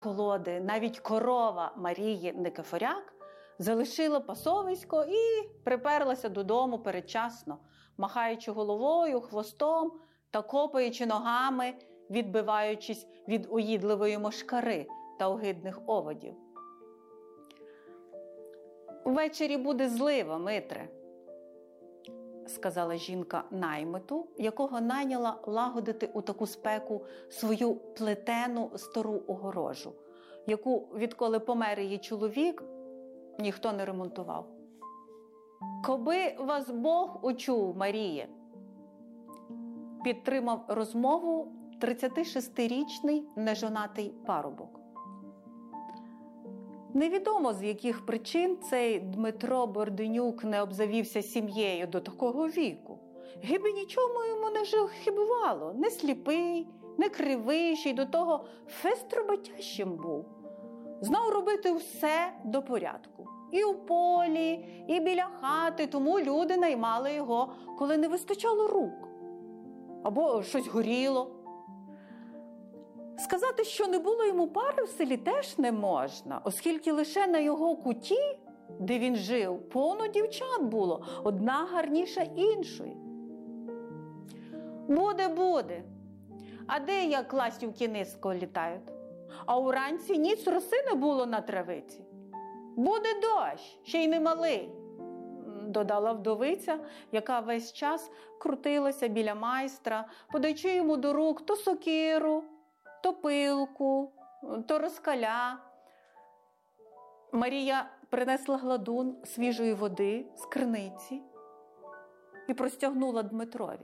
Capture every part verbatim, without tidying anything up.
колоди навіть корова Марії Никифоряк залишила пасовисько і приперлася додому передчасно, махаючи головою, хвостом та копаючи ногами, відбиваючись від уїдливої мошкари та огидних оводів. «Ввечері буде злива, Митре», – сказала жінка наймиту, якого найняла лагодити у таку спеку свою плетену стару огорожу, яку, відколи помер її чоловік, ніхто не ремонтував. «Коби вас Бог учув, Маріє», – підтримав розмову тридцятишестирічний нежонатий парубок. Невідомо, з яких причин цей Дмитро Борденюк не обзавівся сім'єю до такого віку. Гиби нічому йому не хибувало, не сліпий, не кривий, ще й до того фестроботящим був. Знав робити все до порядку. І у полі, і біля хати, тому люди наймали його, коли не вистачало рук. Або щось горіло. Сказати, що не було йому пари в селі, теж не можна, оскільки лише на його куті, де він жив, повно дівчат було, одна гарніша іншої. «Буде, буде. А де як ластівки низько літають? А уранці ніц роси не було на травиці. Буде дощ, ще й не малий», – додала вдовиця, яка весь час крутилася біля майстра, подаючи йому до рук то сокиру, то пилку, то розкаля. Марія принесла гладун свіжої води з криниці і простягнула Дмитрові.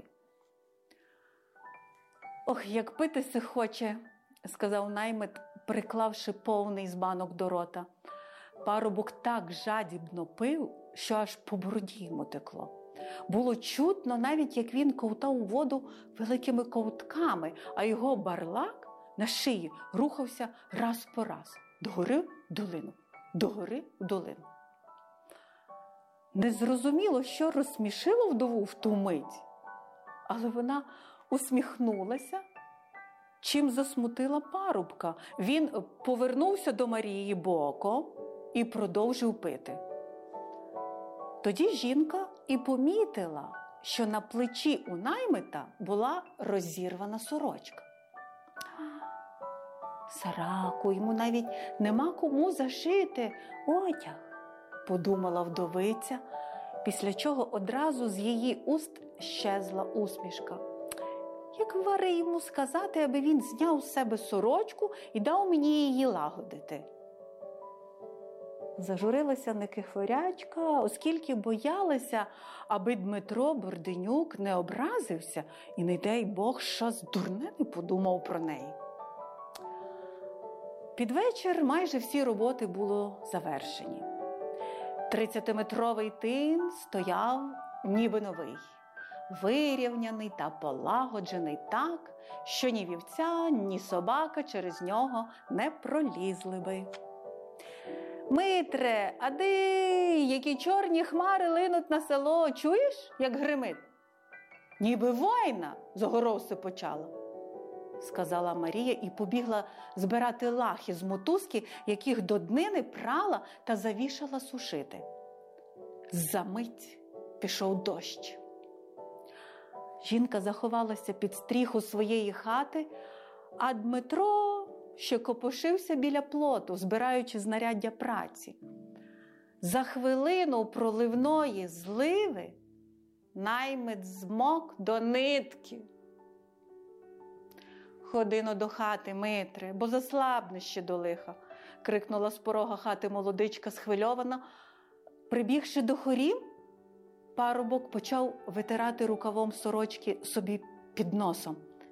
«Ох, як пити се хоче», – сказав наймит, приклавши повний збанок до рота. Парубок так жадібно пив, що аж по бороді йому текло. Було чутно навіть, як він ковтав у воду великими ковтками, а його барлак на шиї рухався раз по раз, догори в долину, догори в долину. Незрозуміло, що розсмішило вдову в ту мить, але вона усміхнулася, чим засмутила парубка. Він повернувся до Марії боком і продовжив пити. Тоді жінка і помітила, що на плечі у наймита була розірвана сорочка. «Сараку, йому навіть нема кому зашити одяг», – подумала вдовиця, після чого одразу з її уст щезла усмішка. «Як вари йому сказати, аби він зняв з себе сорочку і дав мені її лагодити?» Зажурилася Никифорячка, оскільки боялася, аби Дмитро Борденюк не образився і, не дай Бог, щось дурне не подумав про неї. Під вечір майже всі роботи було завершені. Тридцятиметровий тин стояв ніби новий, вирівняний та полагоджений так, що ні вівця, ні собака через нього не пролізли би. «Митре, а де, які чорні хмари линуть на село, чуєш, як гримить? Ніби війна загоровся почала», – сказала Марія і побігла збирати лахи з мотузки, яких до днини прала та завішала сушити. Замить пішов дощ. Жінка заховалася під стріху своєї хати, а Дмитро ще копошився біля плоту, збираючи знаряддя праці. За хвилину проливної зливи наймит змок до нитки. «Ходино до хати, Митре, бо заслабне ще до лиха», – крикнула з порога хати молодичка схвильована. Прибігши до хорів, парубок почав витирати рукавом сорочки собі під носом.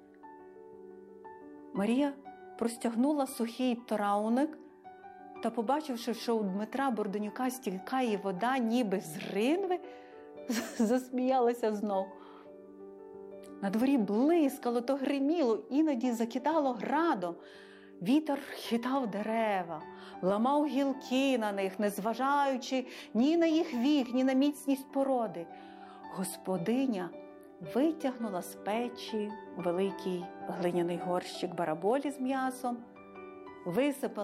Марія простягнула сухий трауник та, побачивши, що у Дмитра Борденюка стікає вода ніби з ринви, засміялася знов. На дворі блискало, то гриміло, іноді закидало градом. Вітер хитав дерева, ламав гілки на них, не зважаючи ні на їх вік, ні на міцність породи. Господиня витягнула з печі великий глиняний горщик бараболі з м'ясом висипала